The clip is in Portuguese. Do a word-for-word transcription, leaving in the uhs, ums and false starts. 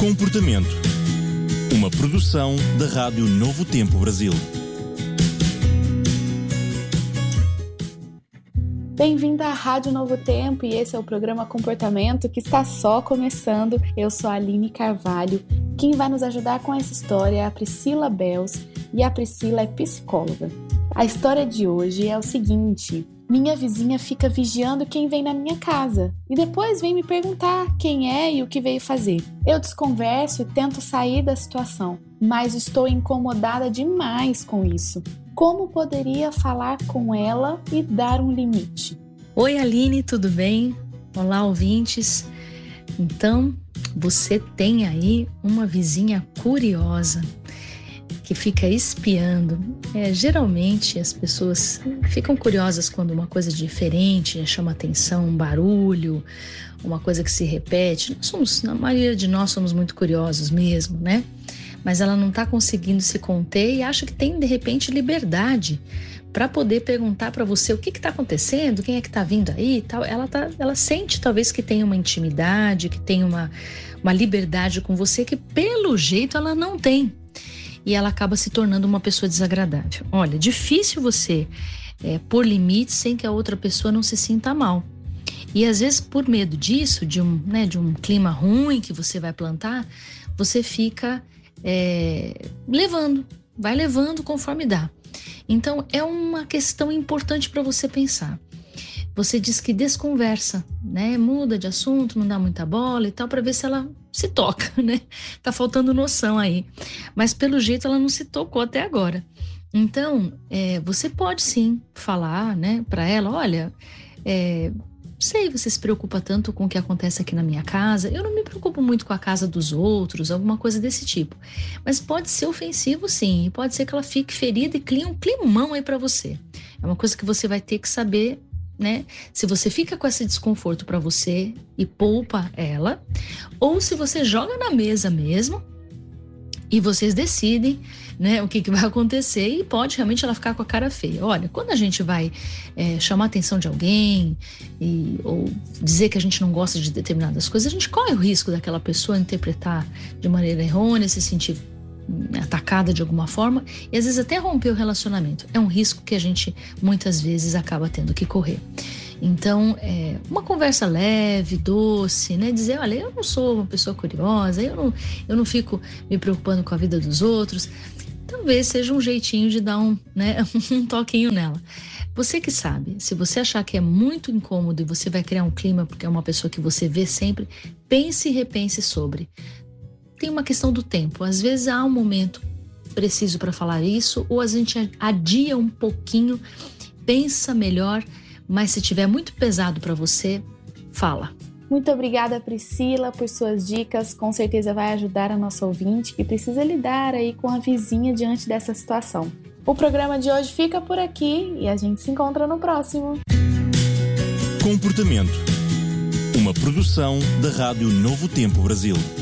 Comportamento. Uma produção da Rádio Novo Tempo Brasil. Bem-vindo à Rádio Novo Tempo e esse é o programa Comportamento que está só começando. Eu sou a Aline Carvalho. Quem vai nos ajudar com essa história é a Priscila Bels e a Priscila é psicóloga. A história de hoje é o seguinte: minha vizinha fica vigiando quem vem na minha casa e depois vem me perguntar quem é e o que veio fazer. Eu desconverso e tento sair da situação, mas estou incomodada demais com isso. Como poderia falar com ela e dar um limite? Oi Aline, tudo bem? Olá ouvintes. Então, você tem aí uma vizinha curiosa que fica espiando. É, geralmente as pessoas ficam curiosas quando uma coisa diferente chama atenção, um barulho, uma coisa que se repete. Nós somos, na maioria de nós somos muito curiosos mesmo, né? Mas ela não está conseguindo se conter e acha que tem, de repente, liberdade para poder perguntar para você o que está acontecendo, quem é que está vindo aí e tal. Ela, tá, ela sente talvez que tem uma intimidade, que tem uma, uma liberdade com você que, pelo jeito, ela não tem. E ela acaba se tornando uma pessoa desagradável. Olha, difícil você é, pôr limites sem que a outra pessoa não se sinta mal. E às vezes, por medo disso, de um, né, de um clima ruim que você vai plantar, você fica é, levando, vai levando conforme dá. Então, é uma questão importante para você pensar. Você diz que desconversa, né? Muda de assunto, não dá muita bola e tal, para ver se ela se toca, né? Tá faltando noção aí. Mas pelo jeito ela não se tocou até agora. Então, é, você pode sim falar, né, para ela: olha, é, sei, você se preocupa tanto com o que acontece aqui na minha casa, eu não me preocupo muito com a casa dos outros, alguma coisa desse tipo. Mas pode ser ofensivo sim, e pode ser que ela fique ferida e crie um climão aí para você. É uma coisa que você vai ter que saber, né? Se você fica com esse desconforto para você e poupa ela, ou se você joga na mesa mesmo e vocês decidem, né, o que, que vai acontecer, e pode realmente ela ficar com a cara feia. Olha, quando a gente vai é, chamar a atenção de alguém e, ou dizer que a gente não gosta de determinadas coisas, a gente corre o risco daquela pessoa interpretar de maneira errônea, se sentir atacada de alguma forma e às vezes até romper o relacionamento. É um risco que a gente muitas vezes acaba tendo que correr. Então, é uma conversa leve, doce, né? Dizer: olha, eu não sou uma pessoa curiosa, eu não, eu não fico me preocupando com a vida dos outros. Talvez seja um jeitinho de dar um, né, um toquinho nela. Você que sabe, se você achar que é muito incômodo e você vai criar um clima porque é uma pessoa que você vê sempre, pense e repense sobre. Tem uma questão do tempo. Às vezes há um momento preciso para falar isso, ou a gente adia um pouquinho, pensa melhor, mas se tiver muito pesado para você, fala. Muito obrigada, Priscila, por suas dicas. Com certeza vai ajudar a nossa ouvinte que precisa lidar aí com a vizinha diante dessa situação. O programa de hoje fica por aqui e a gente se encontra no próximo. Comportamento. Uma produção da Rádio Novo Tempo Brasil.